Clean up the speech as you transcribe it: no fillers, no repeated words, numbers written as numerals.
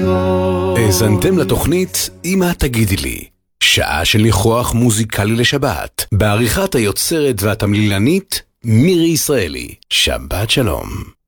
האזנתם לתוכנית אמא תגידי לי, שעה של ניחוח מוזיקלי לשבת, בעריכת היוצרת והתמלילנית מירי ישראלי. שבת שלום.